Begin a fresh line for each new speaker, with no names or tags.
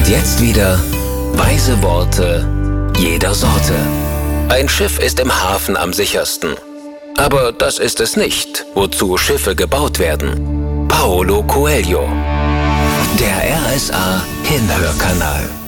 Und jetzt wieder weise Worte jeder Sorte. Ein Schiff ist im Hafen am sichersten. Aber das ist es nicht, wozu Schiffe gebaut werden. Paulo Coelho. Der RSA Hinhörkanal.